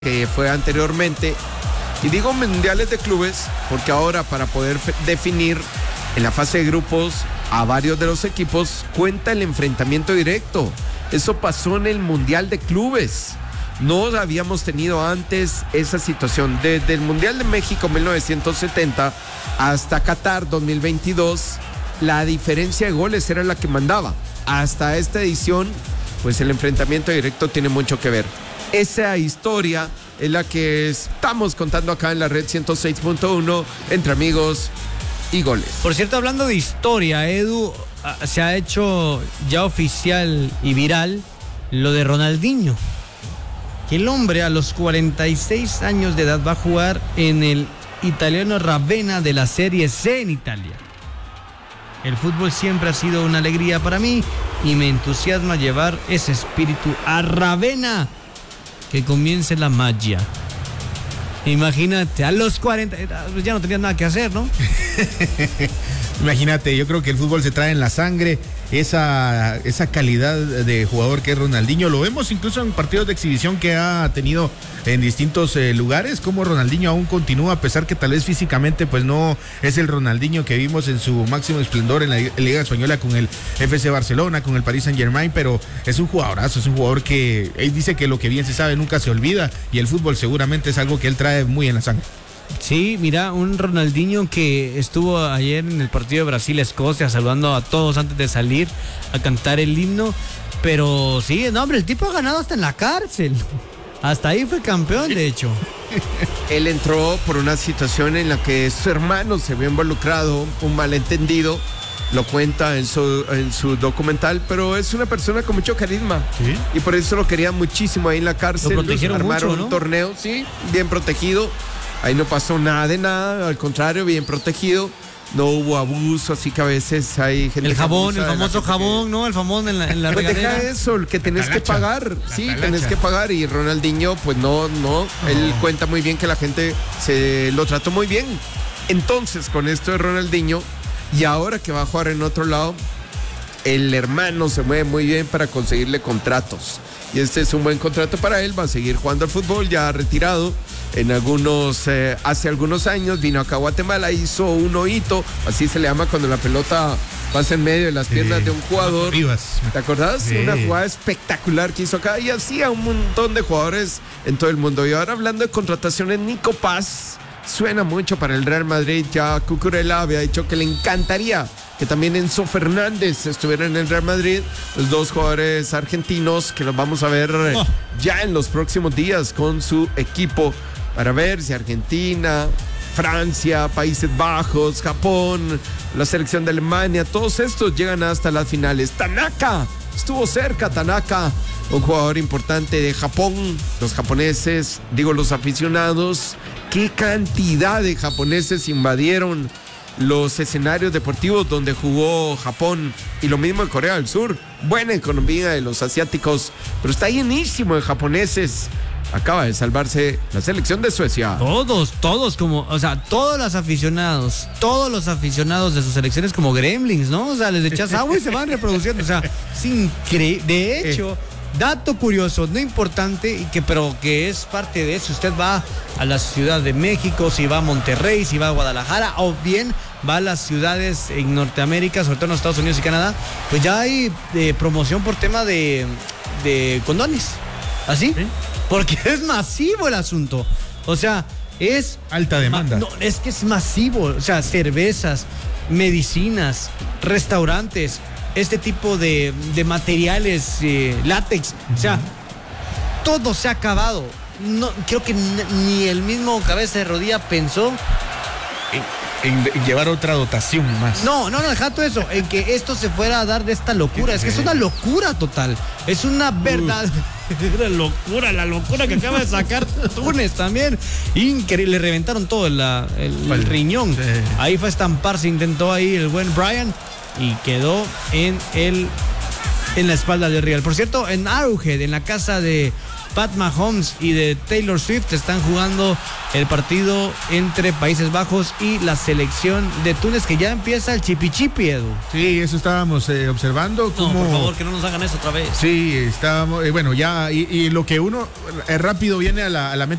que fue anteriormente. Y digo mundiales de clubes porque ahora para poder definir en la fase de grupos a varios de los equipos cuenta el enfrentamiento directo. Eso pasó en el mundial de clubes. No habíamos tenido antes esa situación. Desde el Mundial de México 1970 hasta Qatar 2022, la diferencia de goles era la que mandaba. Hasta esta edición, pues el enfrentamiento directo tiene mucho que ver. Esa historia es la que estamos contando acá en la red 106.1 entre amigos y goles. Por cierto, hablando de historia, Edu, se ha hecho ya oficial y viral lo de Ronaldinho. Que el hombre a los 46 años de edad va a jugar en el italiano Ravenna de la Serie C en Italia. El fútbol siempre ha sido una alegría para mí y me entusiasma llevar ese espíritu a Ravenna. Que comience la magia. Imagínate, a los 40, ya no tenías nada que hacer, ¿no? Imagínate, yo creo que el fútbol se trae en la sangre esa calidad de jugador que es Ronaldinho. Lo vemos incluso en partidos de exhibición que ha tenido en distintos lugares, como Ronaldinho aún continúa, a pesar que tal vez físicamente pues no es el Ronaldinho que vimos en su máximo esplendor en la Liga Española con el FC Barcelona, con el Paris Saint-Germain, pero es un jugadorazo, es un jugador que él dice que lo que bien se sabe nunca se olvida, y el fútbol seguramente es algo que él trae muy en la sangre. Sí, mira, un Ronaldinho que estuvo ayer en el partido de Brasil-Escocia saludando a todos antes de salir a cantar el himno, pero sí, no, hombre, el tipo ha ganado hasta en la cárcel. Hasta ahí fue campeón, de hecho. Él entró por una situación en la que su hermano se vio involucrado, un malentendido, lo cuenta en su documental, pero es una persona con mucho carisma. ¿Sí? Y por eso lo querían muchísimo ahí en la cárcel. Lo protegieron armaron mucho, ¿no? Un torneo, sí, bien protegido. Ahí no pasó nada de nada, al contrario, bien protegido. No hubo abuso, así que a veces hay gente. El jabón, el famoso jabón, ¿no? El famoso en la pues regadera. Deja eso, el que tenés que pagar. Sí, tenés que pagar. Y Ronaldinho, pues no. Él cuenta muy bien que la gente se lo trató muy bien. Entonces, con esto de Ronaldinho, y ahora que va a jugar en otro lado, el hermano se mueve muy bien para conseguirle contratos. Y este es un buen contrato para él, va a seguir jugando al fútbol, ya retirado. Hace algunos años vino acá a Guatemala, hizo un hoyito, así se le llama cuando la pelota pasa en medio de las piernas de un jugador. ¿Te acordás? Sí. Una jugada espectacular que hizo acá y hacía un montón de jugadores en todo el mundo. Y ahora hablando de contrataciones, Nico Paz suena mucho para el Real Madrid. Ya Cucurella había dicho que le encantaría que también Enzo Fernández estuviera en el Real Madrid. Los dos jugadores argentinos que los vamos a ver ya en los próximos días con su equipo para ver si Argentina, Francia, Países Bajos, Japón, la selección de Alemania, todos estos llegan hasta las finales. Tanaka, estuvo cerca Tanaka, un jugador importante de Japón. Los japoneses, los aficionados, qué cantidad de japoneses invadieron los escenarios deportivos donde jugó Japón, y lo mismo en Corea del Sur. Buena economía de los asiáticos, pero está llenísimo de japoneses. Acaba de salvarse la selección de Suecia. Todos todos los aficionados de sus selecciones como gremlins, ¿no? O sea, les echas agua y se van reproduciendo. O sea, es increíble. De hecho, dato curioso, no importante, pero que es parte de eso. Usted va a la Ciudad de México, si va a Monterrey, si va a Guadalajara, o bien va a las ciudades en Norteamérica, sobre todo en los Estados Unidos y Canadá, pues ya hay promoción por tema de condones. ¿Así? ¿Sí? Porque es masivo el asunto. O sea, es alta demanda. No, es que es masivo. O sea, cervezas, medicinas, restaurantes, este tipo de materiales, látex. O sea, todo se ha acabado. No, creo que ni el mismo cabeza de rodilla pensó en llevar otra dotación más. No, deja todo eso, en que esto se fuera a dar de esta locura. Es que es una locura total. Es una verdad. La locura que acaba de sacar Túnez también. Increíble, le reventaron todo el riñón. Sí. Ahí fue a estamparse, intentó ahí el buen Brian y quedó en la espalda de Real. Por cierto, en Arrowhead, en la casa de Pat Mahomes y de Taylor Swift están jugando el partido entre Países Bajos y la selección de Túnez, que ya empieza el chipi-chipi, Edu. Sí, eso estábamos observando. No, como... por favor, que no nos hagan eso otra vez. Sí, estábamos, bueno, ya, y lo que uno rápido viene a la mente